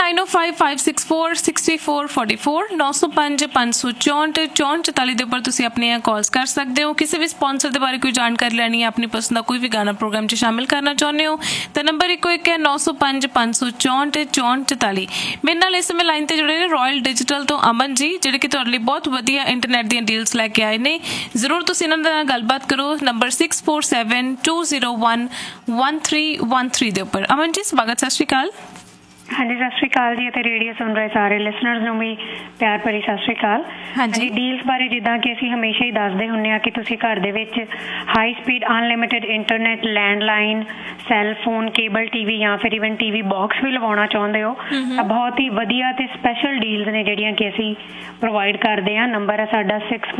9055646444 905-564-6444 ਦੇ ਉੱਪਰ ਤੁਸੀਂ ਆਪਣੀਆਂ ਕਾਲਸ ਕਰ ਸਕਦੇ ਹੋ। ਕਿਸੇ ਵੀ ਸਪਾਂਸਰ ਦੇ ਬਾਰੇ ਕੋਈ ਜਾਣਕਾਰੀ ਲੈਣੀ ਹੈ, ਆਪਣੀ ਪਸੰਦ ਦਾ ਕੋਈ ਵੀ ਗਾਣਾ ਪ੍ਰੋਗਰਾਮ 'ਚ ਸ਼ਾਮਿਲ ਕਰਨਾ ਚਾਹੁੰਦੇ ਹੋ ਤਾਂ ਨੰਬਰ ਇੱਕੋ ਇੱਕ ਹੈ 905-564-6444। ਮੇਰੇ ਨਾਲ ਇਸ ਸਮੇਂ ਲਾਈਨ 'ਤੇ ਜੁੜੇ ਨੇ ਰਾਇਲ ਡਿਜੀਟਲ ਤੋਂ ਅਮਨ ਜੀ, ਜਿਹੜੇ ਕਿ ਤੁਹਾਡੇ ਲਈ ਬਹੁਤ ਵਧੀਆ ਇੰਟਰਨੈਟ ਦੀਆਂ ਡੀਲਸ ਲੈ ਕੇ ਆਏ ਨੇ। ਜ਼ਰੂਰ ਤੁਸੀਂ ਇਹਨਾਂ ਦੇ ਨਾਲ ਗੱਲਬਾਤ ਕਰੋ ਨੰਬਰ 6472011313 ਦੇ ਉੱਪਰ। ਅਮਨ ਜੀ ਸਵਾਗਤ, ਸਤਿ ਸ਼੍ਰੀ ਅਕਾਲ। ਹਾਂਜੀ ਸਤਿ ਸ਼੍ਰੀ ਅਕਾਲ ਜੀ, ਅਤੇ ਰੇਡੀਓ ਸੁਣ ਰਹੇ ਸਾਰੇ ਲਿਸਨਰਸ ਨੂੰ ਵੀ ਪਿਆਰ ਭਰੀ ਸਤਿ ਸ਼੍ਰੀ ਅਕਾਲ। ਹਾਂਜੀ ਡੀਲਸ ਬਾਰੇ ਜਿੱਦਾਂ ਕਿ ਅਸੀਂ ਹਮੇਸ਼ਾ ਹੀ ਦੱਸਦੇ ਹੁੰਦੇ ਹਾਂ ਕਿ ਤੁਸੀਂ ਘਰ ਦੇ ਵਿੱਚ high speed unlimited internet, landline, cell phone, cable TV ਜਾਂ ਫਿਰ ਈਵਨ ਟੀਵੀ ਬਾਕਸ ਵੀ ਲਵਾਉਣਾ ਚਾਹੁੰਦੇ ਹੋ ਤਾਂ ਬਹੁਤ ਹੀ ਵਧੀਆ ਤੇ ਸਪੈਸ਼ਲ ਡੀਲਸ ਨੇ ਜਿਹੜੀਆਂ ਕਿ ਅਸੀਂ ਪ੍ਰੋਵਾਈਡ ਕਰਦੇ ਹਾਂ। ਨੰਬਰ ਹੈ ਸਾਡਾ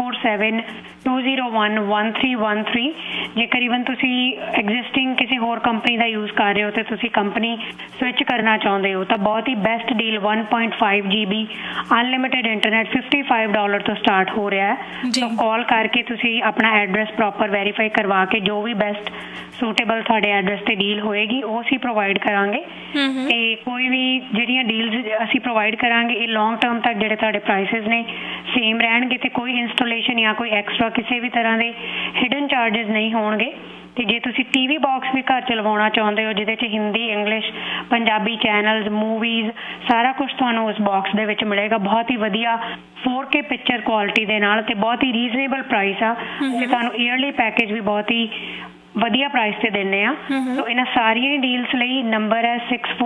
6472011313। ਜੇਕਰ ਈਵਨ ਤੁਸੀਂ ਐਗਜ਼ਿਸਟਿੰਗ ਕਿਸੇ ਹੋਰ ਕੰਪਨੀ ਦਾ ਯੂਜ਼ ਕਰ ਰਹੇ ਹੋ ਤੇ ਤੁਸੀਂ ਕੰਪਨੀ ਸਵਿਚ ਕਰਨਾ ਚਾਹੁੰਦੇ ਹੋ ਤਾਂ ਬਹੁਤ ਹੀ best deal 1.5 GB unlimited internet $55 ਤੋਂ ਸਟਾਰਟ ਹੋ ਰਿਹਾ ਹੈ। ਸੋ ਕਾਲ ਕਰਕੇ ਤੁਸੀਂ ਆਪਣਾ ਐਡਰੈਸ ਪ੍ਰੋਪਰ ਵੈਰੀਫਾਈ ਕਰਵਾ ਕੇ ਜੋ ਵੀ ਬੈਸਟ ਸੂਟੇਬਲ ਤੁਹਾਡੇ ਐਡਰੈਸ ਤੇ ਡੀਲ ਹੋਏਗੀ ਉਹ ਅਸੀਂ ਪ੍ਰੋਵਾਈਡ ਕਰਾਂਗੇ। ਤੇ ਕੋਈ ਵੀ ਜਿਹੜੀਆਂ ਡੀਲਸ ਅਸੀਂ ਪ੍ਰੋਵਾਈਡ ਕਰਾਂਗੇ ਇਹ ਲੌਂਗ ਟਰਮ ਤੱਕ ਜਿਹੜੇ ਤੁਹਾਡੇ ਪ੍ਰਾਈਸਿਸ ਨੇ ਸੇਮ ਰਹਿਣਗੇ ਤੇ ਕੋਈ ਇੰਸਟਾਲੇਸ਼ਨ ਜਾਂ ਕੋਈ ਐਕਸਟਰਾ ਕਿਸੇ ਵੀ ਤਰ੍ਹਾਂ ਦੇ ਹਿਡਨ ਚਾਰਜਿਸ ਨਹੀਂ ਹੋਣਗੇ। ਤੇ ਜੇ ਤੁਸੀਂ ਟੀਵੀ ਬਾਕਸ ਵੀ ਘਰ 'ਚ ਲਵਾਉਣਾ ਚਾਹੁੰਦੇ ਹੋ ਜਿਹਦੇ 'ਚ Hindi, English, Punjabi channels, movies ਸਾਰਾ ਕੁਛ ਤੁਹਾਨੂੰ ਉਸ ਬਾਕਸ ਦੇ ਵਿੱਚ ਮਿਲੇਗਾ ਬਹੁਤ ਹੀ ਵਧੀਆ 4K ਪਿਕਚਰ ਕੁਆਲਿਟੀ ਦੇ ਨਾਲ ਤੇ ਬਹੁਤ ਹੀ ਰੀਜ਼ਨੇਬਲ ਪ੍ਰਾਈਸ ਆ ਤੇ ਤੁਹਾਨੂੰ ਈਅਰਲੀ ਪੈਕੇਜ ਵੀ ਬਹੁਤ ਹੀ ਵਧੀਆ ਪ੍ਰਾਈਸ ਤੇ ਦਿੰਦੇ ਆ। ਸੋ ਇਹਨਾਂ ਸਾਰੀਆਂ ਡੀਲਸ ਲਈ ਨੰਬਰ ਹੈ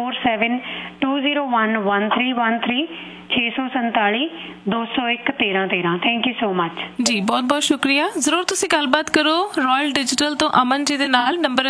6472011313 647-201-1313। ਥੈਂਕ ਯੂ ਸੋ ਮਚ ਜੀ, ਬਹੁਤ ਬਹੁਤ ਸ਼ੁਕਰੀਆ। ਜ਼ਰੂਰ ਤੁਸੀਂ ਗੱਲਬਾਤ ਕਰੋ ਰਾਇਲ ਡਿਜੀਟਲ ਤੋਂ ਅਮਨ ਜੀ ਦੇ ਨਾਲ। ਨੰਬਰ ਹੈ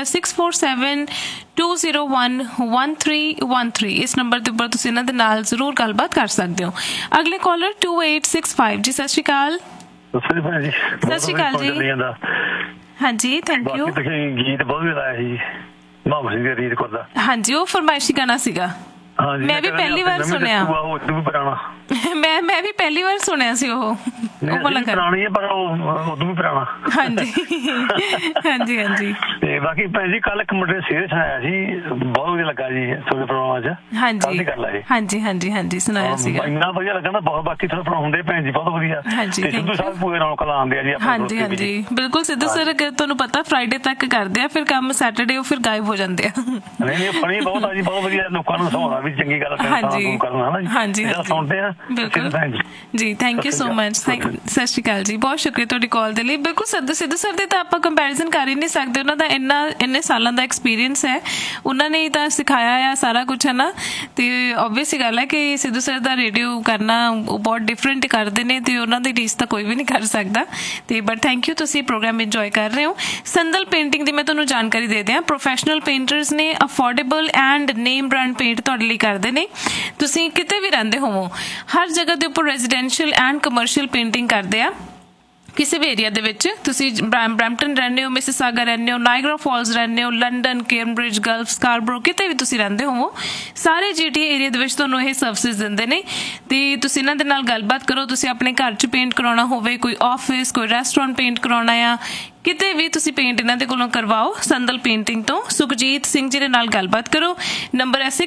6472011313। ਇਸ ਨੰਬਰ ਦੇ ਉੱਪਰ ਤੁਸੀਂ ਇਹਨਾਂ ਦੇ ਨਾਲ ਜ਼ਰੂਰ ਗੱਲਬਾਤ ਕਰ ਸਕਦੇ ਹੋ। ਅਗਲੇ ਕਾਲਰ 2865 ਜੀ, ਸਤਿ ਸ਼੍ਰੀ ਅਕਾਲ। ਸਤਿ ਸ਼੍ਰੀ ਅਕਾਲ ਜੀ। ਹਾਂਜੀ ਥੈਂਕ ਯੂ। ਗੀਤ ਬਹੁਤ ਲਾਇਆ ਸੀ ਮੁਹੰਮਦ ਸਿੰਘ ਦੇ ਰੀਤ ਕੌਰ ਦਾ। ਹਾਂਜੀ ਉਹ ਫਰਮਾਇਸ਼ੀ ਗਾਣਾ ਸੀਗਾ। ਮੈਂ ਵੀ ਪਹਿਲੀ ਵਾਰ ਸੁਣਿਆ। ਮੈਂ ਵੀ ਪਹਿਲੀ ਵਾਰ ਸੁਣਿਆ ਸੀ ਉਹ ਪੁਰਾਣੀ ਹੈ ਪਰ ਉਦੋਂ ਵੀ ਪੁਰਾਣਾ। ਹਾਂਜੀ ਹਾਂਜੀ ਹਾਂਜੀ। ਤੇ ਬਾਕੀ ਭੈਣ ਜੀ ਕੱਲ ਇੱਕ ਮੁੰਡੇ ਸੀਰੀਅਸ ਸੁਣਾਇਆ ਸੀ, ਬਹੁਤ ਵਧੀਆ ਲੱਗਾ ਜੀ ਤੁਹਾਡੇ ਪ੍ਰੋਗਰਾਮ 'ਚ। ਹਾਂਜੀ ਹਾਂਜੀ ਹਾਂਜੀ ਹਾਂਜੀ ਸੁਣਾਇਆ ਸੀਗਾ, ਇੰਨਾ ਵਧੀਆ ਲੱਗਾ ਨਾ ਬਹੁਤ। ਬਾਕੀ ਤੁਹਾਡੇ ਪ੍ਰੋਗਰਾਮ ਹੁੰਦੇ ਭੈਣ ਜੀ ਬਹੁਤ ਵਧੀਆ। ਹਾਂਜੀ ਸਿੱਧੂ ਸਾਹਿਬ ਪੂਰੇ ਰੌਣਕ ਲਾਉਂਦੇ ਆ ਜੀ। ਹਾਂਜੀ ਹਾਂਜੀ ਬਿਲਕੁਲ। ਸਿੱਧੂ ਸਰ ਤੁਹਾਨੂੰ ਪਤਾ ਫਰਾਈਡੇ ਤੱਕ ਕਰਦੇ ਆ, ਫਿਰ ਕੰਮ ਸੈਟਰਡੇ ਉਹ ਫਿਰ ਗਾਇਬ ਹੋ ਜਾਂਦੇ ਆ। ਨਹੀਂ ਫਨੀ ਬਹੁਤ ਆ ਜੀ, ਬਹੁਤ ਵਧੀਆ ਲੋਕਾਂ ਨੂੰ ਸੁਣਾਉਣਾ ਵੀ ਚੰਗੀ ਗੱਲ ਕਰਨਾ ਹਾਂਜੀ ਸੁਣਦੇ ਆ। ਬਿਲਕੁਲ ਜੀ, ਥੈਂਕ ਯੂ ਸੋ ਮਚ। ਸਤਿ ਸ਼੍ਰੀ ਅਕਾਲ ਜੀ, ਬਹੁਤ ਸ਼ੁਕਰੀਆ ਤੁਹਾਡੀ ਕਾਲ ਦੇ ਲਈ। ਬਿਲਕੁਲ ਸਿੱਧੂ ਸਰ ਦੇ ਤਾਂ ਆਪਾਂ ਕੰਪੈਰੀਜ਼ਨ ਕਰ ਹੀ ਨਹੀਂ ਸਕਦੇ, ਉਹਨਾਂ ਦਾ ਇੰਨੇ ਸਾਲਾਂ ਦਾ ਐਕਸਪੀਰੀਅੰਸ ਹੈ, ਉਹਨਾਂ ਨੇ ਤਾਂ ਸਿਖਾਇਆ ਆ ਸਾਰਾ ਕੁਛ ਹੈ ਨਾ। ਤੇ ਓਬਵੀਅਸ ਹੀ ਗੱਲ ਹੈ ਕਿ ਸਿੱਧੂ ਸਰ ਦਾ ਰੇਡੀਓ ਕਰਨਾ ਉਹ ਬਹੁਤ ਡਿਫਰੈਂਟ ਕਰਦੇ ਨੇ ਤੇ ਉਹਨਾਂ ਦੀ ਰੀਸ ਤਾਂ ਕੋਈ ਵੀ ਨਹੀਂ ਕਰ ਸਕਦਾ। ਤੇ ਬਟ ਥੈਂਕ ਯੂ, ਤੁਸੀਂ ਪ੍ਰੋਗਰਾਮ ਇੰਜੋਏ ਕਰ ਰਹੇ ਹੋ। ਸੰਦਲ ਪੇਂਟਿੰਗ ਦੀ ਮੈਂ ਤੁਹਾਨੂੰ ਜਾਣਕਾਰੀ ਦੇ ਦਿਆਂ। ਪ੍ਰੋਫੈਸ਼ਨਲ ਪੇਂਟਰਸ ਨੇ, affordable and name brand paint ਤੁਹਾਡੇ ਲਈ ਕਰਦੇ ਨੇ। ਤੁਸੀਂ ਕਿਤੇ ਵੀ ਰਹਿੰਦੇ ਹੋਵੋ, ਹਰ ਜਗ੍ਹਾ ਦੇ ਉੱਪਰ ਰੈਜ਼ੀਡੈਂਸ਼ੀਅਲ ਐਂਡ ਕਮਰਸ਼ੀਅਲ ਪੇਂਟਿੰਗ ਕਰਦੇ ਆ। ਕਿਸੇ ਵੀ ਏਰੀਆ ਦੇ ਵਿੱਚ ਤੁਸੀਂ ਬਰੈਂਪਟਨ ਰਹਿੰਦੇ ਹੋ, ਮਿਸਿਸਾਗਾ ਰਹਿੰਦੇ ਹੋ, ਨਾਇਗਰਾ ਫਾਲਸ ਰਹਿੰਦੇ ਹੋ, ਲੰਡਨ, ਕੈਂਬਰਿਜ, ਗਲਫ, ਸਕਾਰਬਰੋ, ਕਿਤੇ ਵੀ ਤੁਸੀਂ ਰਹਿੰਦੇ ਹੋਵੋ, ਸਾਰੇ GTA ਏਰੀਆ ਦੇ ਵਿੱਚ ਤੁਹਾਨੂੰ ਇਹ ਸਰਵਿਸਿਜ਼ ਦਿੰਦੇ ਨੇ। ਤੇ ਤੁਸੀਂ ਇਹਨਾਂ ਦੇ ਨਾਲ ਗੱਲਬਾਤ ਕਰੋ। ਤੁਸੀਂ ਆਪਣੇ ਘਰ 'ਚ ਪੇਂਟ ਕਰਾਉਣਾ ਹੋਵੇ, ਕੋਈ ਆਫਿਸ, ਕੋਈ ਰੈਸਟੋਰੈਂਟ ਪੇਂਟ ਕਰਾਉਣਾ ਆ, ਕਿਤੇ ਵੀ ਤੁਸੀਂ ਪੇਂਟ ਇਹਨਾਂ ਦੇ ਕੋਲੋਂ ਕਰਵਾਓ। ਸੰਦਲ ਪੇਂਟਿੰਗ ਤੋਂ ਸੁਖਜੀਤ ਸਿੰਘ ਜੀ ਦੇ ਨਾਲ ਗੱਲਬਾਤ ਕਰੋ। ਨੰਬਰ ਹੈ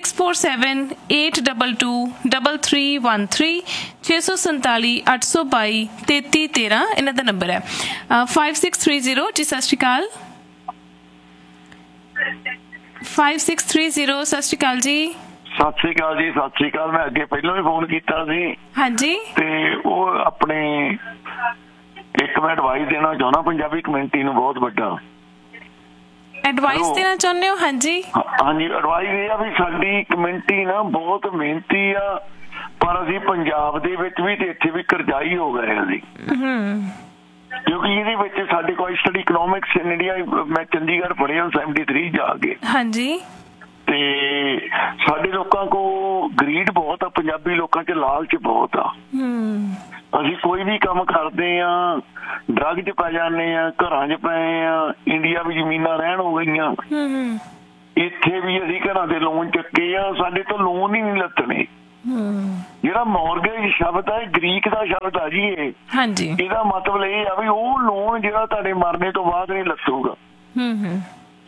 6478223313 647-822-3313 ਇਹਨਾਂ ਦਾ ਨੰਬਰ ਹੈ। 5630 ਜੀ, ਸਤਿ ਸ਼੍ਰੀ ਅਕਾਲ। 5630 ਸਤਿ ਸ਼੍ਰੀ ਅਕਾਲ ਜੀ। ਸਤਿ ਸ਼੍ਰੀ ਅਕਾਲ ਜੀ। ਸਤਿ ਸ਼੍ਰੀ ਅਕਾਲ। ਮੈਂ ਅੱਗੇ ਪਹਿਲਾਂ ਵੀ ਫੋਨ ਕੀਤਾ ਸੀ। ਹਾਂਜੀ। ਤੇ ਉਹ ਆਪਣੇ ਇੱਕ ਮੈਂ ਐਡਵਾਈਸ ਦੇਣਾ ਚਾਹੁੰਦਾ ਪੰਜਾਬੀ ਕਮਿਊਨਿਟੀ ਨੂੰ, ਬਹੁਤ ਵੱਡਾ ਐਡਵਾਈਸ ਦੇਣਾ ਚਾਹੁੰਦੇ ਹੋ? ਹਾਂਜੀ ਹਾਂਜੀ, ਐਡਵਾਈਸ ਇਹ ਆ ਵੀ ਸਾਡੀ ਕਮਿਊਨਿਟੀ ਨਾ ਬਹੁਤ ਮਿਹਨਤੀ ਆ, ਪਰ ਅਸੀਂ ਪੰਜਾਬ ਦੇ ਵਿੱਚ ਵੀ ਤੇ ਇੱਥੇ ਵੀ ਕਰਜ਼ਾਈ ਹੋ ਗਏ ਅਸੀਂ। ਕਿਉਂਕਿ ਇਹਦੇ ਵਿੱਚ ਸਾਡੇ ਕੋਲ ਸਟੱਡੀ ਇਕਨੋਮਿਕਸ ਇਨ ਇੰਡੀਆ, ਮੈਂ ਚੰਡੀਗੜ੍ਹ ਪੜ੍ਹਿਆ 73 ਜਾ ਕੇ। ਹਾਂਜੀ। ਤੇ ਸਾਡੇ ਲੋਕਾਂ ਕੋਲ ਗਰੀਡ ਬਹੁਤ ਆ, ਪੰਜਾਬੀ ਲੋਕਾਂ 'ਚ ਲਾਲਚ ਬਹੁਤ ਆ। ਅਸੀਂ ਕੋਈ ਵੀ ਕੰਮ ਕਰਦੇ ਆ, ਡਰੱਗ 'ਚ ਪੈ ਜਾਂਦੇ ਆ, ਘਰਾਂ 'ਚ ਪਏ ਆ। ਇੰਡੀਆ ਵੀ ਜ਼ਮੀਨਾਂ ਰਹਿਣ ਹੋ ਗਈਆਂ, ਇੱਥੇ ਵੀ ਅਸੀਂ ਘਰਾਂ ਦੇ ਲੋਨ ਚੱਕੇ ਆ, ਸਾਡੇ ਤੋਂ ਲੋਨ ਹੀ ਨਹੀਂ ਲੱਥਣੇ। ਜਿਹੜਾ ਮੌਰਗੇਜ ਸ਼ਬਦ ਹੈ ਗ੍ਰੀਕ ਦਾ ਸ਼ਬਦ ਆ ਜੀ ਇਹ। ਇਹਦਾ ਮਤਲਬ ਇਹ ਆ ਵੀ ਉਹ ਲੋਨ ਜਿਹੜਾ ਤੁਹਾਡੇ ਮਰਨੇ ਤੋਂ ਬਾਅਦ ਨਹੀਂ ਲੱਥੂਗਾ।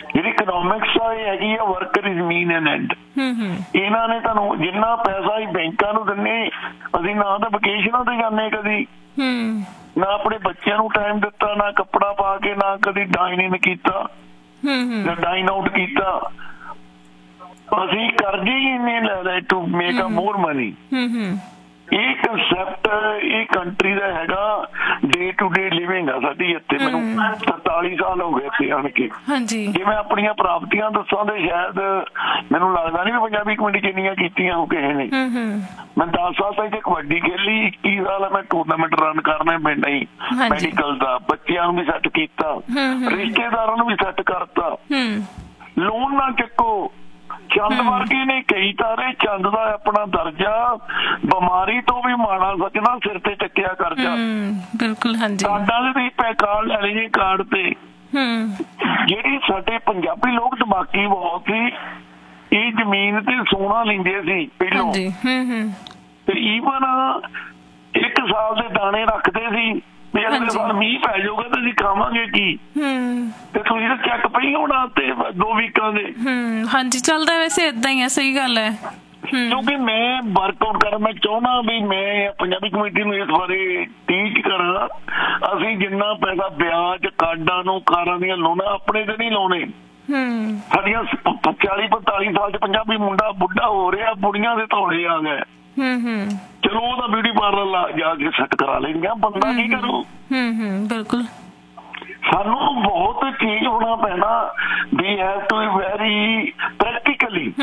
ਜਿਹੜੀ ਇਕਨੋਮਿਕਸ ਆ ਇਹ ਹੈਗੀ ਆ worker is mean and and. ਇਹਨਾਂ ਨੇ ਤੁਹਾਨੂੰ ਜਿੰਨਾ ਪੈਸਾ ਹੀ ਬੈਂਕਾਂ ਨੂੰ ਦਿੰਦੇ, ਅਸੀਂ ਨਾ ਤਾਂ ਵਕੇਸ਼ਨਾਂ ਤੇ ਜਾਂਦੇ ਕਦੀ, ਨਾ ਆਪਣੇ ਬੱਚਿਆਂ ਨੂੰ ਟਾਈਮ ਦਿੱਤਾ, ਨਾ ਕੱਪੜਾ ਪਾ ਕੇ, ਨਾ ਕਦੀ ਡਾਈਨ ਇਨ ਕੀਤਾ, ਨਾ ਡਾਈਨ ਆਊਟ ਕੀਤਾ। ਅਸੀਂ ਕਰਜ਼ੇ ਹੀ ਇੰਨੇ ਲੈ ਲਏ to make a more money. ਇਹ ਕਨਸੈਪਟ ਇਹ ਕੰਟਰੀ ਦਾ ਹੈਗਾ, ਡੇ ਟੂ ਡੇ ਲਿਵਿੰਗ ਆ ਸਾਡੀ ਇੱਥੇ। ਮੈਨੂੰ 43 ਸਾਲ ਹੋ ਗਏ ਇੱਥੇ ਆਣ ਕੇ। ਜੇ ਮੈਂ ਆਪਣੀਆਂ ਪ੍ਰਾਪਤੀਆਂ ਦੱਸਾਂ ਤੇ ਸ਼ਾਇਦ ਮੈਨੂੰ ਲੱਗਦਾ ਨਹੀਂ ਵੀ ਪੰਜਾਬੀ ਕਮੇਟੀ ਚ ਇੰਨੀਆਂ ਕੀਤੀਆਂ ਹੋ ਕਿਸੇ ਨੇ। ਮੈਂ 10 ਸਾਲ ਤੱਕ ਕਬੱਡੀ ਖੇਲੀ, 21 ਸਾਲ ਮੈਂ ਟੂਰਨਾਮੈਂਟ ਰਨ ਕਰਨਾ ਪਿੰਡ ਹੀ ਮੈਡੀਕਲ ਦਾ, ਬੱਚਿਆਂ ਨੂੰ ਵੀ ਸੈੱਟ ਕੀਤਾ, ਰਿਸ਼ਤੇਦਾਰਾਂ ਨੂੰ ਵੀ ਸੈੱਟ ਕਰਤਾ। ਲੋਨ ਨਾ ਚੱਕੋ, ਚੰਦ ਵਰਗੇ ਨੇ ਕਈ ਤਾਰੇ, ਚੰਦ ਦਾ ਆਪਣਾ ਦਰਜਾ ਬਿਮਾਰੀ ਤੋਂ ਵੀ ਮਾੜਾ ਸੱਜਣਾ, ਸਿਰ ਤੇ ਚੱਕਿਆ ਕਰਜ਼ਾ। ਬਿਲਕੁਲ ਹਾਂਜੀ। ਕਾਰਡਾਂ ਦੇ ਤੁਸੀਂ ਕਾਰਡ ਲੈ ਲਈ ਜੀ, ਕਾਰਡ ਤੇ ਜਿਹੜੀ ਸਾਡੇ ਪੰਜਾਬੀ ਲੋਕ ਦਿਮਾਗੀ ਬਹੁਤ ਸੀ, ਇਹ ਜ਼ਮੀਨ ਤੇ ਸੋਨਾ ਲੈਂਦੇ ਸੀ ਪਹਿਲੋਂ, ਤੇ ਈਵਨ 1 ਸਾਲ ਦੇ ਦਾਣੇ ਰੱਖਦੇ ਸੀ ਵੀ ਅਗਲੇ ਸਾਲ ਮੀਂਹ ਪੈ ਜਾਊਗਾ ਤੇ ਅਸੀਂ ਖਾਵਾਂਗੇ ਕੀ, ਤੇ ਤੁਸੀਂ ਤਾਂ ਚੈੱਕ ਪਈ ਹੋਣਾ ਤੇ 2 ਵੀਕਾਂ ਦੇ। ਹਾਂਜੀ, ਚੱਲਦਾ ਵੈਸੇ ਏਦਾਂ ਹੀ ਆ, ਸਹੀ ਗੱਲ ਹੈ। ਕਿਉਂਕਿ ਮੈਂ ਵਰਕਆਊਟ ਕਰਾਂ, ਮੈਂ ਚਾਹੁੰਦਾ ਵੀ ਮੈਂ ਪੰਜਾਬੀ ਕਮੇਟੀ ਨੂੰ ਇਸ ਬਾਰੇ ਟੀਚ ਕਰਾਂ। ਅਸੀਂ ਜਿੰਨਾ ਪੈਸਾ ਵਿਆਜ, ਕਾਰਡਾਂ ਨੂੰ, ਕਾਰਾਂ ਦੀਆਂ ਲਾਉਣਾ, ਆਪਣੇ ਤੇ ਨਹੀਂ ਲਾਉਣੇ। ਸਾਡੀਆਂ 40-45 ਸਾਲ ਚ ਪੰਜਾਬੀ ਮੁੰਡਾ ਬੁੱਢਾ ਹੋ ਰਿਹਾ, ਬੁੜੀਆਂ ਦੇ ਧੌਲੇ ਆ ਗਏ। ਚਲੋ ਉਹਦਾ ਬਿਊਟੀ ਪਾਰਲਰ ਜਾ ਕੇ ਸੈੱਟ ਕਰਾ ਲੈਂਦੀਆਂ, ਬੰਦਾ ਕੀ ਕਰੂ। ਬਿਲਕੁਲ ਸਾਨੂੰ ਬਹੁਤ ਚੀਜ਼ ਹੋਣਾ ਪੈਣਾ, we have to be very practically.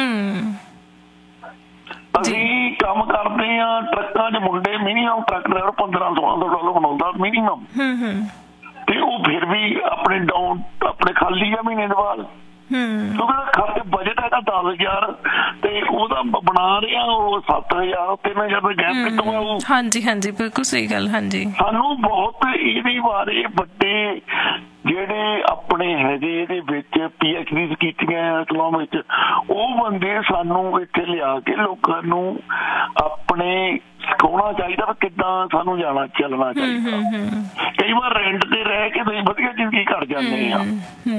ਅਸੀਂ ਕੰਮ ਕਰਦੇ ਆ ਟਰੱਕਾਂ 'ਚ, ਮੁੰਡੇ ਮਿਨੀਮਮ ਟਰੱਕ ਡਰਾਈਵਰ $1500-1600 ਬਣਾਉਂਦਾ ਮਿਨੀਮਮ, ਤੇ ਉਹ ਫਿਰ ਵੀ ਆਪਣੇ ਡਾਊਨ ਆਪਣੇ ਖਾਲੀ ਆ ਮਹੀਨੇ ਦੇ ਬਾਅਦ, ਕਿਉਂਕਿ ਖਰਚ ਬਜਟ ਹੈਗਾ 10,000 ਤੇ ਉਹਦਾ ਬਣਾ ਰਿਹਾ ਉਹ 7,000, 3,000 ਦਾ ਗੈਪ ਕਿੱਥੋਂ ਆਊ। ਹਾਂਜੀ ਹਾਂਜੀ, ਬਿਲਕੁਲ ਸਹੀ ਗੱਲ। ਹਾਂਜੀ, ਸਾਨੂੰ ਬਹੁਤ ਇਹਦੇ ਬਾਰੇ ਵੱਡੇ ਜਿਹੜੇ ਆਪਣੇ ਹੈਗੇ ਇਹਦੇ ਵਿੱਚ PhDs ਕੀਤੀਆਂ ਇਸਲਾਮ ਵਿੱਚ, ਉਹ ਬੰਦੇ ਸਾਨੂੰ ਇੱਥੇ ਲਿਆ ਕੇ ਲੋਕਾਂ ਨੂੰ ਆਪਣੇ ਸਿਖਾਉਣਾ ਚਾਹੀਦਾ ਵੀ ਕਿੱਦਾਂ ਸਾਨੂੰ ਜਾਣਾ ਚੱਲਣਾ ਚਾਹੀਦਾ। ਕਈ ਵਾਰ ਰੈਂਟ ਤੇ ਰਹਿ ਕੇ ਤੁਸੀਂ ਵਧੀਆ ਜ਼ਿੰਦਗੀ ਕਰ ਜਾਂਦੇ ਆ,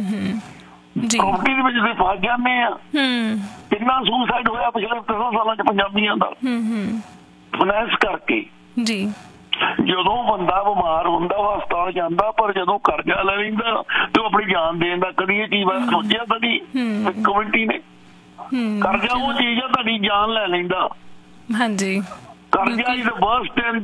ਪ੍ਰੋਪਰਟੀ ਦੇ ਵਿੱਚ ਤੁਸੀਂ ਫਸ ਜਾਂਦੇ ਆ। ਕਿੰਨਾ ਸੁਸਾਈਡ ਹੋਇਆ ਪਿਛਲੇ 3 ਸਾਲਾਂ ਚ ਪੰਜਾਬੀਆਂ ਦਾ ਫਾਈਨੈਂਸ ਕਰਕੇ। ਜਦੋਂ ਬੰਦਾ ਬਿਮਾਰ ਹੁੰਦਾ ਉਹ ਹਸਪਤਾਲ ਜਾਂਦਾ, ਪਰ ਜਦੋਂ ਕਰਜ਼ਾ ਲੈ ਲੈਂਦਾ ਤੇ ਉਹ ਆਪਣੀ ਜਾਨ ਦੇਣ ਦਾ ਕਦੀ ਇਹ ਚੀਜ਼ ਬਾਰੇ ਸੋਚਿਆ ਕਦੀ ਕਮੇਟੀ ਨੇ? ਕਰਜ਼ਾ ਉਹ ਚੀਜ਼ ਆ ਤੁਹਾਡੀ ਜਾਨ ਲੈ ਲੈਂਦਾ। ਹਾਂਜੀ, ਕਰਜ਼ਾ is the worst and the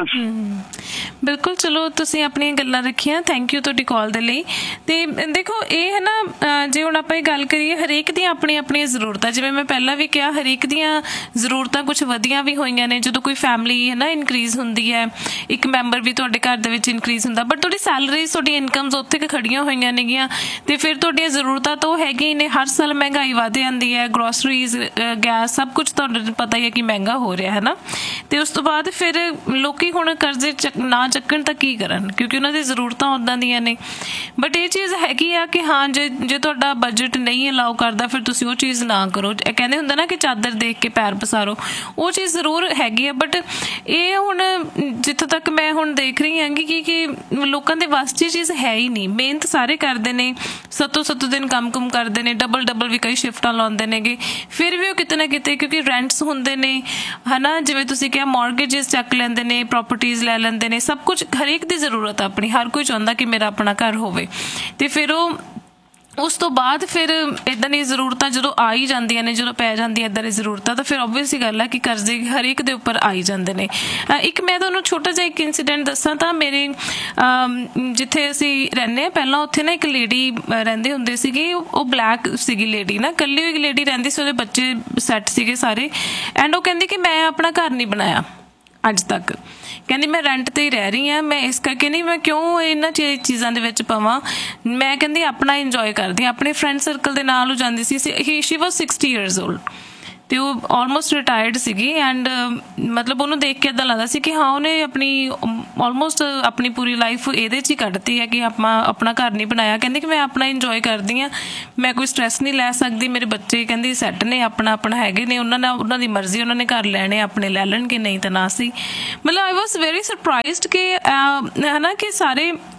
illness. ਬਿਲਕੁਲ। ਚਲੋ ਤੁਸੀਂ ਆਪਣੀਆਂ ਗੱਲਾਂ ਰੱਖੀਆਂ, ਥੈਂਕ ਯੂ ਤੁਹਾਡੀ ਕਾਲ ਦੇ ਲਈ। ਤੇ ਦੇਖੋ ਇਹ ਹੈ ਨਾ, ਜੇ ਹੁਣ ਆਪਾਂ ਇਹ ਗੱਲ ਕਰੀਏ, ਹਰੇਕ ਦੀਆਂ ਆਪਣੀਆਂ ਆਪਣੀਆਂ ਜ਼ਰੂਰਤਾਂ, ਜਿਵੇਂ ਮੈਂ ਪਹਿਲਾਂ ਵੀ ਕਿਹਾ, ਹਰੇਕ ਦੀਆਂ ਜ਼ਰੂਰਤਾਂ ਕੁਛ ਵਧੀਆਂ ਵੀ ਹੋਈਆਂ ਨੇ। ਜਦੋਂ ਕੋਈ ਫੈਮਿਲੀ ਹੈ ਨਾ ਇਨਕਰੀਜ਼ ਹੁੰਦੀ ਹੈ, ਇੱਕ ਮੈਂਬਰ ਵੀ ਤੁਹਾਡੇ ਘਰ ਦੇ ਵਿੱਚ ਇਨਕਰੀਜ਼ ਹੁੰਦਾ, ਬਟ ਤੁਹਾਡੀ ਸੈਲਰੀਜ਼, ਤੁਹਾਡੀ ਇਨਕਮਸ ਉੱਥੇ ਖੜੀਆਂ ਹੋਈਆਂ ਨੇਗੀਆਂ, ਤੇ ਫਿਰ ਤੁਹਾਡੀਆਂ ਜ਼ਰੂਰਤਾਂ ਤਾਂ ਉਹ ਹੈਗੀਆਂ ਨੇ। ਹਰ ਸਾਲ ਮਹਿੰਗਾਈ ਵੱਧ ਜਾਂਦੀ ਹੈ, ਗਰੋਸਰੀਜ਼, ਗੈਸ, ਸਭ ਕੁਛ ਤੁਹਾਨੂੰ ਪਤਾ ਹੀ ਹੈ ਕਿ ਮਹਿੰਗਾ ਹੋ ਰਿਹਾ ਹੈ ਨਾ। ਤੇ ਉਸ ਤੋਂ ਬਾਅਦ ਫਿਰ ਲੋਕੀ ਹੁਣ ਕਰਜ਼ੇ ਨਾ ਚੱਕਣ ਤਾਂ ਕੀ ਕਰਨ, ਕਿਉਂਕਿ ਉਹਨਾਂ ਦੀ ਜ਼ਰੂਰਤਾਂ ਉੱਦਾਂ ਦੀਆਂ ਨੇ। ਬਟ ਇਹ ਚੀਜ਼ ਹੈਗੀ ਆ ਕਿ ਹਾਂ, ਜੇ ਤੁਹਾਡਾ ਬਜਟ ਨਹੀਂ ਅਲਾਓ ਕਰਦਾ ਫਿਰ ਤੁਸੀਂ ਉਹ ਚੀਜ਼ ਨਾ ਕਰੋ। ਕਹਿੰਦੇ ਹੁੰਦਾ ਨਾ ਕਿ ਚਾਦਰ ਦੇਖ ਕੇ ਪੈਰ ਪਸਾਰੋ, ਉਹ ਚੀਜ਼ ਜ਼ਰੂਰ ਹੈਗੀ ਆ। ਬਟ ਇਹ ਹੁਣ ਜਿੱਥੋਂ ਤੱਕ ਮੈਂ ਹੁਣ ਦੇਖ ਰਹੀ ਹੈਗੀ ਕਿ ਲੋਕਾਂ ਦੇ ਵੱਸ 'ਚ ਚੀਜ਼ ਹੈ ਹੀ ਨਹੀਂ। ਮਿਹਨਤ ਸਾਰੇ ਕਰਦੇ ਨੇ, 7 ਦਿਨ ਕੰਮ ਕਰਦੇ ਨੇ, ਡਬਲ ਵੀ ਕਈ ਸ਼ਿਫਟਾਂ ਲਾਉਂਦੇ ਨੇਗੇ, ਫਿਰ ਵੀ ਉਹ ਕਿਤੇ ਨਾ ਕਿਤੇ, ਕਿਉਂਕਿ ਰੈਂਟਸ ਹੁੰਦੇ ਨੇ ਹੈ ਨਾ, ਜਿਵੇਂ ਤੁਸੀਂ ਕਿਹਾ ਮੌਰਗੇਜਿਸ ਚੱਕ ਲੈਂਦੇ ਨੇ, ਪ੍ਰੋਪਰਟੀਜ਼ ਲੈ ਲੈਂਦੇ ਨੇ, ਸਭ ਕੁਛ। ਹਰੇਕ ਦੀ ਜ਼ਰੂਰਤ ਆ ਆਪਣੀ, ਹਰ ਕੋਈ ਚਾਹੁੰਦਾ ਕਿ ਮੇਰਾ ਆਪਣਾ ਘਰ ਹੋਵੇ। ਤੇ ਫਿਰ ਉਹ ਉਸ ਤੋਂ ਬਾਅਦ ਫਿਰ ਇੱਦਾਂ ਦੀਆਂ ਜ਼ਰੂਰਤਾਂ ਜਦੋਂ ਆ ਹੀ ਜਾਂਦੀਆਂ ਨੇ, ਜਦੋਂ ਪੈ ਜਾਂਦੀਆਂ ਇੱਦਾਂ ਦੀਆਂ ਜ਼ਰੂਰਤਾਂ, ਤਾਂ ਫਿਰ ਓਬਵੀਅਸ ਗੱਲ ਹੈ ਕਿ ਕਰਜ਼ੇ ਹਰੇਕ ਦੇ ਉੱਪਰ ਆਈ ਜਾਂਦੇ ਨੇ। ਇੱਕ ਮੈਂ ਤੁਹਾਨੂੰ ਛੋਟਾ ਜਿਹਾ ਇੱਕ ਇੰਸੀਡੈਂਟ ਦੱਸਾਂ ਤਾਂ, ਮੇਰੇ ਜਿੱਥੇ ਅਸੀਂ ਰਹਿੰਦੇ ਹਾਂ ਪਹਿਲਾਂ, ਉੱਥੇ ਨਾ ਇੱਕ ਲੇਡੀ ਰਹਿੰਦੇ ਹੁੰਦੇ ਸੀਗੇ, ਉਹ ਬਲੈਕ ਸੀਗੀ ਲੇਡੀ ਨਾ, ਇਕੱਲੀ ਹੋਈ ਲੇਡੀ ਰਹਿੰਦੀ ਸੀ, ਉਹਦੇ ਬੱਚੇ ਸੈੱਟ ਸੀਗੇ ਸਾਰੇ। ਐਂਡ ਉਹ ਕਹਿੰਦੀ ਕਿ ਮੈਂ ਆਪਣਾ ਘਰ ਨਹੀਂ ਬਣਾਇਆ ਅੱਜ ਤੱਕ। ਕਹਿੰਦੀ ਮੈਂ ਰੈਂਟ ਤੇ ਹੀ ਰਹਿ ਰਹੀ ਹਾਂ, ਮੈਂ ਇਸ ਕਰਕੇ ਨਹੀਂ, ਮੈਂ ਕਿਉਂ ਇਹਨਾਂ ਚੀਜ਼ਾਂ ਦੇ ਵਿੱਚ ਪਵਾਂ, ਮੈਂ ਕਹਿੰਦੀ ਆਪਣਾ ਇੰਜੋਏ ਕਰਦੀ ਹਾਂ। ਆਪਣੇ ਫਰੈਂਡ ਸਰਕਲ ਦੇ ਨਾਲ ਉਹ ਜਾਂਦੀ ਸੀ, ਸ਼ੀ ਵਾਜ਼ 60 years old, ਤੇ ਉਹ ਆਲਮੋਸਟ ਰਿਟਾਇਰਡ ਸੀਗੀ। ਐਂਡ ਮਤਲਬ ਉਹਨੂੰ ਦੇਖ ਕੇ ਇੱਦਾਂ ਲੱਗਦਾ ਸੀ ਕਿ ਹਾਂ, ਉਹਨੇ ਆਪਣੀ ਆਲਮੋਸਟ ਆਪਣੀ ਪੂਰੀ ਲਾਈਫ ਇਹਦੇ 'ਚ ਹੀ ਕੱਢਤੀ ਹੈ ਕਿ ਆਪਾਂ ਆਪਣਾ ਘਰ ਨਹੀਂ ਬਣਾਇਆ। ਕਹਿੰਦੀ ਕਿ ਮੈਂ ਆਪਣਾ ਇੰਜੋਏ ਕਰਦੀ ਹਾਂ, ਮੈਂ ਕੋਈ ਸਟਰੈਸ ਨਹੀਂ ਲੈ ਸਕਦੀ, ਮੇਰੇ ਬੱਚੇ ਕਹਿੰਦੀ ਸੈੱਟ ਨੇ, ਆਪਣਾ ਹੈਗੇ ਨੇ, ਉਹਨਾਂ ਦੀ ਮਰਜ਼ੀ, ਉਹਨਾਂ ਨੇ ਘਰ ਲੈਣੇ ਆਪਣੇ ਲੈ ਲੈਣਗੇ, ਨਹੀਂ ਤਾਂ ਨਾ ਸੀ। ਮਤਲਬ ਆਈ ਵਾਜ਼ ਵੈਰੀ ਸਰਪ੍ਰਾਈਜ਼ਡ ਕਿ ਹੈ ਨਾ, ਕਿ ਸਾਰੇ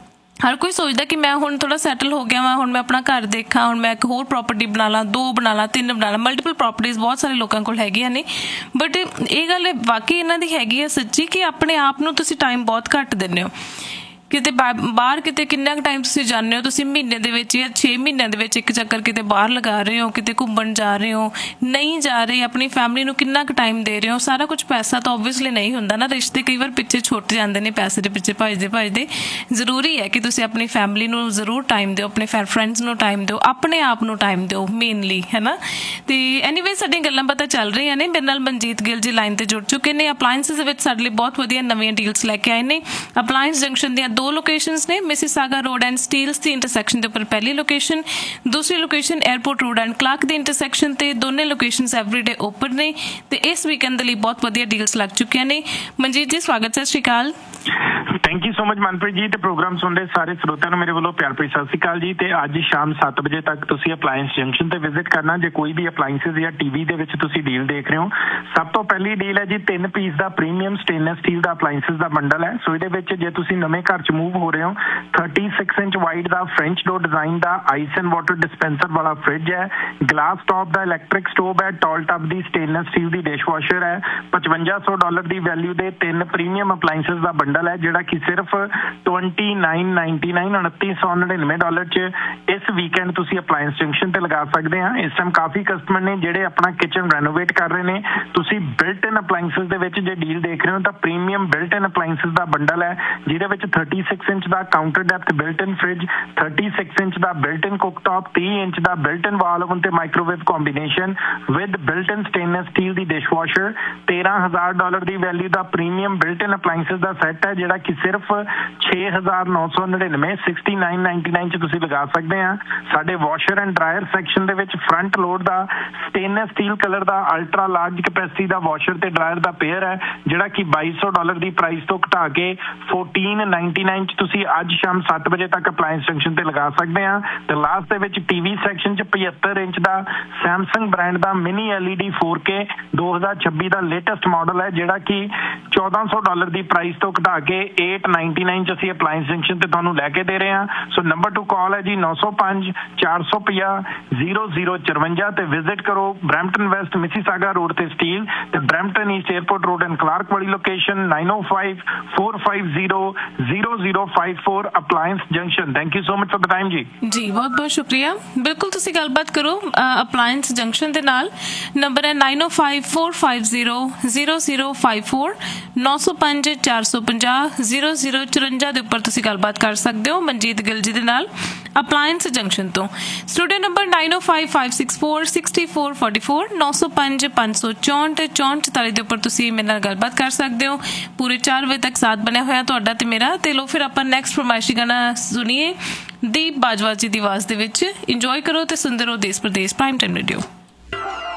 ਹਰ ਕੋਈ ਸੋਚਦਾ ਕਿ ਮੈਂ ਹੁਣ ਥੋੜਾ ਸੈਟਲ ਹੋ ਗਿਆ ਵਾ, ਹੁਣ ਮੈਂ ਆਪਣਾ ਘਰ ਦੇਖਾਂ, ਹੁਣ ਮੈਂ ਇੱਕ ਹੋਰ ਪ੍ਰੋਪਰਟੀ ਬਣਾ ਲਾਂ, 2 ਬਣਾ ਲਾਂ, 3 ਬਣਾ ਲਾਂ। ਮਲਟੀਪਲ ਪ੍ਰੋਪਰਟੀਜ਼ ਬਹੁਤ ਸਾਰੇ ਲੋਕਾਂ ਕੋਲ ਹੈਗੀਆਂ ਨੇ, ਬਟ ਇਹ ਗੱਲ ਵਾਕਈ ਇਹਨਾਂ ਦੀ ਹੈਗੀ ਹੈ ਸੱਚੀ ਕਿ ਆਪਣੇ ਆਪ ਨੂੰ ਤੁਸੀਂ ਟਾਈਮ ਬਹੁਤ ਘੱਟ ਦਿੰਦੇ ਹੋ। ਕਿਤੇ ਬਾਹਰ ਕਿਤੇ ਕਿੰਨਾ ਕੁ ਟਾਈਮ ਤੁਸੀਂ ਜਾਂਦੇ ਹੋ, ਤੁਸੀਂ ਮਹੀਨੇ ਦੇ ਵਿੱਚ ਜਾਂ 6 ਮਹੀਨਿਆਂ ਦੇ ਵਿੱਚ ਇੱਕ ਚੱਕਰ ਕਿਤੇ ਬਾਹਰ ਲਗਾ ਰਹੇ ਹੋ, ਕਿਤੇ ਘੁੰਮਣ ਜਾ ਰਹੇ ਹੋ, ਨਹੀਂ ਜਾ ਰਹੇ, ਆਪਣੀ ਫੈਮਿਲੀ ਨੂੰ ਕਿੰਨਾ ਕੁ ਟਾਈਮ ਦੇ ਰਹੇ ਹੋ। ਸਾਰਾ ਕੁਝ ਪੈਸਾ ਤਾਂ ਓਬਵੀਅਸਲੀ ਨਹੀਂ ਹੁੰਦਾ ਨਾ, ਰਿਸ਼ਤੇ ਕਈ ਵਾਰ ਪਿੱਛੇ ਛੁੱਟ ਜਾਂਦੇ ਨੇ ਪੈਸੇ ਦੇ ਪਿੱਛੇ ਭੱਜਦੇ। ਜ਼ਰੂਰੀ ਹੈ ਕਿ ਤੁਸੀਂ ਆਪਣੀ ਫੈਮਿਲੀ ਨੂੰ ਜ਼ਰੂਰ ਟਾਈਮ ਦਿਓ, ਆਪਣੇ ਫਰੈਂਡਸ ਨੂੰ ਟਾਈਮ ਦਿਓ, ਆਪਣੇ ਆਪ ਨੂੰ ਟਾਈਮ ਦਿਓ ਮੇਨਲੀ, ਹੈ ਨਾ। ਤੇ ਐਨੀਵੇ ਸਾਡੀਆਂ ਗੱਲਾਂ ਬਾਤਾਂ ਚੱਲ ਰਹੀਆਂ ਨੇ। ਮੇਰੇ ਨਾਲ ਮਨਜੀਤ ਗਿੱਲ ਜੀ ਲਾਈਨ ਤੇ ਜੁੜ ਚੁੱਕੇ ਨੇ। ਅਪਲਾਇੰਸਿਸ ਦੇ ਵਿੱਚ ਸਾਡੇ ਲਈ ਬਹੁਤ ਵਧੀਆ ਨਵੀਆਂ ਡੀਲਸ ਲੈ ਕੇ ਆਏ ਨੇ। ਅਪਲਾਇੰਸ ਜੰਕਸ਼ਨ ਦੀਆਂ 2 ਲੋਕੇਸ਼ਨਸ ਨੇ, Mississauga road and Steeles the intersection ਦੇ ਉੱਪਰ ਪਹਿਲੀ ਲੋਕੇਸ਼ਨ, ਦੂਸਰੀ location airport road and Clark the intersection ਤੇ। ਦੋਨੇ ਲੋਕੇਸ਼ਨਸ ਐਵਰੀਡੇ ਓਪਨ ਨੇ ਤੇ ਇਸ ਵੀਕਐਂਡ ਦੇ ਲਈ ਬਹੁਤ ਵਧੀਆ ਡੀਲਸ ਲੱਗ ਚੁੱਕੀਆਂ ਨੇ। ਮਨਜੀਤ ਜੀ ਸਵਾਗਤ, ਸਤਿ ਸ਼੍ਰੀ ਅਕਾਲ। Thank you so much Manpreet ji, ਤੇ ਪ੍ਰੋਗਰਾਮ ਸੁਣਦੇ ਸਾਰੇ ਸਰੋਤਿਆਂ ਨੂੰ ਮੇਰੇ ਵੱਲੋਂ ਪਿਆਰ ਭਰੀ ਸਤਿ ਸ਼੍ਰੀ ਅਕਾਲ ਜੀ। ਤੇ ਅੱਜ ਸ਼ਾਮ 7 ਵਜੇ ਤੱਕ ਤੁਸੀਂ ਅਪਲਾਇੰਸ ਜੰਕਸ਼ਨ ਤੇ ਵਿਜ਼ਿਟ ਕਰਨਾ ਜੇ ਕੋਈ ਵੀ ਅਪਲਾਇੰਸਿਸ ਜਾਂ ਟੀਵੀ ਦੇ ਵਿੱਚ ਤੁਸੀਂ ਡੀਲ ਦੇਖ ਰਹੇ ਹੋ। ਸਭ ਤੋਂ ਪਹਿਲੀ ਡੀਲ ਹੈ ਜੀ 3 ਪੀਸ ਦਾ ਪ੍ਰੀਮੀਅਮ ਸਟੇਨਲੈਸ ਸਟੀਲ ਦਾ ਅਪਲਾਇੰਸਿਸ ਦਾ ਬੰਡਲ ਹੈ। ਸੋ ਇਹਦੇ ਵਿੱਚ ਜੇ ਤੁਸੀਂ ਨਵੇਂ ਘਰ 'ਚ ਮੂਵ ਹੋ ਰਹੇ ਹੋ, 36 inch wide the French door design the ice and water dispenser ਵਾਲਾ ਫ੍ਰਿਜ ਹੈ, ਗਲਾਸ ਟੌਪ ਦਾ ਇਲੈਕਟ੍ਰਿਕ ਸਟੋਵ ਹੈ, ਟਾਲ ਟੱਬ ਦੀ ਸਟੇਨਲੈਸ ਸਟੀਲ ਦੀ ਡਿਸ਼ਵਾਸ਼ਰ ਹੈ। $5500 ਦੀ ਵੈਲਿਊ ਦੇ 3 ਪ੍ਰੀਮੀਅਮ ਅਪਲਾਇੰਸਿਸ ਦਾ ਬੰਡਲ ਹੈ ਜਿਹੜਾ ਕਿ ਸਿਰਫ $2999 $2999 'ਚ ਇਸ ਵੀਕਐਂਡ ਤੁਸੀਂ ਅਪਲਾਇੰਸ ਜੰਕਸ਼ਨ ਤੇ ਲਗਾ ਸਕਦੇ ਆ। ਇਸ ਟਾਈਮ ਕਾਫੀ ਕਸਟਮਰ ਨੇ ਜਿਹੜੇ ਆਪਣਾ ਕਿਚਨ ਰੈਨੋਵੇਟ ਕਰ ਰਹੇ ਨੇ। ਤੁਸੀਂ ਬਿਲਟ ਇਨ ਅਪਲਾਇੰਸਿਸ ਦੇ ਵਿੱਚ ਜੇ ਡੀਲ ਦੇਖ ਰਹੇ ਹੋ ਤਾਂ ਪ੍ਰੀਮੀਅਮ ਬਿਲਟ ਇਨ ਅਪਲਾਇੰਸਿਸ ਦਾ ਬੰਡਲ ਹੈ ਜਿਹਦੇ ਵਿੱਚ 36 ਇੰਚ ਦਾ ਕਾਊਂਟਰ ਡੈਪਥ ਬਿਲਟ ਇਨ ਫ੍ਰਿਜ, 36 ਇੰਚ ਦਾ ਬਿਲਟ ਇਨ ਕੁੱਕਟੌਪ, 30 ਇੰਚ ਦਾ ਬਿਲਟ ਇਨ ਵਾਲ ਓਵਨ ਤੇ microwave combination with built in stainless steel the dishwasher. $13,000 the value the premium built in appliances the set ਹੈ ਜਿਹੜਾ ਕਿ ਸਿਰਫ $6,999 $6999 'ਚ ਤੁਸੀਂ ਲਗਾ ਸਕਦੇ ਆ। ਸਾਡੇ ਵਾਸ਼ਰ ਐਂਡ ਡਰਾਇਰ ਸੈਕਸ਼ਨ ਦੇ ਵਿੱਚ ਫਰੰਟ ਲੋਡ ਦਾ ਸਟੇਨਲੈਸ ਸਟੀਲ ਕਲਰ ਦਾ ਅਲਟਰਾ ਲਾਰਜ ਕੈਪੈਸਿਟੀ ਦਾ ਵਾਸ਼ਰ ਤੇ ਡਰਾਇਰ ਦਾ ਪੇਅਰ ਹੈ ਜਿਹੜਾ ਕਿ $2200 ਦੀ ਪ੍ਰਾਈਸ ਤੋਂ ਘਟਾ ਕੇ $1499 'ਚ ਤੁਸੀਂ ਅੱਜ ਸ਼ਾਮ 7 ਵਜੇ ਤੱਕ ਅਪਲਾਇੰਸ ਜੰਕਸ਼ਨ ਤੇ ਲਗਾ ਸਕਦੇ ਆ। ਤੇ ਲਾਸਟ ਦੇ ਵਿੱਚ ਟੀਵੀ ਸੈਕਸ਼ਨ 'ਚ 75 ਇੰਚ ਦਾ ਸੈਮਸੰਗ ਬ੍ਰਾਂਡ ਦਾ ਮਿਨੀ LED 4K 2026 ਦਾ ਲੇਟੈਸਟ ਮਾਡਲ ਹੈ ਜਿਹੜਾ ਕਿ $1400 ਦੀ ਪ੍ਰਾਈਸ ਤੋਂ ਘਟਾ ਕੇ $899 'ਚ ਅਸੀਂ ਅਪਲਾਇੰਸ ਜੰਕਸ਼ਨ ਤੇ ਤੁਹਾਨੂੰ ਲੈ ਕੇ ਦੇ ਰਹੇ ਹਾਂ। ਸੋ ਨੰਬਰ 2 ਕਾਲ ਹੈ ਜੀ 905 450 0054 ਤੇ ਵਿਜ਼ਿਟ ਕਰੋ ਬਰੈਂਪਟਨ ਵੈਸਟ ਮਿਸੀਸਾਗਾ ਰੋਡ ਤੇ ਸਟੀਲ ਤੇ Brampton East airport road and Clark ਵਾਲੀ location 905 450 0054 appliance junction. Thank you so much for the time ਜੀ। ਜੀ ਬਹੁਤ ਬਹੁਤ ਸ਼ੁਕਰੀਆ। ਬਿਲਕੁਲ ਤੁਸੀਂ ਗੱਲਬਾਤ ਕਰੋ ਅਪਲਾਇੰਸ ਜੰਕਸ਼ਨ ਦੇ ਨਾਲ। ਨੰਬਰ ਹੈ 905 450 0054 905 450 0054 ਦੇ ਉੱਪਰ ਤੁਸੀਂ ਗੱਲਬਾਤ ਕਰ ਸਕਦੇ ਹੋ ਮਨਜੀਤ ਗਿੱਲ ਜੀ ਦੇ ਨਾਲ ਅਪਲਾਇੰਸ ਜੰਕਸ਼ਨ ਤੋਂ। ਸਟੂਡੀਓ ਨੰਬਰ 905 564 6444 905 564 ਤੇ 6444 ਦੇ ਉੱਪਰ ਤੁਸੀਂ ਮੇਰੇ ਨਾਲ ਗੱਲਬਾਤ ਕਰ ਸਕਦੇ ਹੋ। ਪੂਰੇ 4 ਵਜੇ ਤੱਕ ਸਾਥ ਬਣਿਆ ਹੋਇਆ ਤੁਹਾਡਾ ਤੇ ਮੇਰਾ। ਤੇ ਲੋ ਫਿਰ ਆਪਾਂ ਨੈਕਸਟ ਫਰਮਾਇਸ਼ੀ ਗਾਣਾ ਸੁਣੀਏ ਦੀਪ ਬਾਜਵਾ ਜੀ ਦੀ ਆਵਾਜ਼ ਦੇ ਵਿੱਚ। ਇੰਜੋਏ ਕਰੋ ਤੇ ਸੁਣਦੇ ਰਹੋ ਦੇਸ਼ ਪ੍ਰਦੇਸ਼ ਪ੍ਰਾਈਮ ਟਾਈਮ ਰੇਡੀਓ।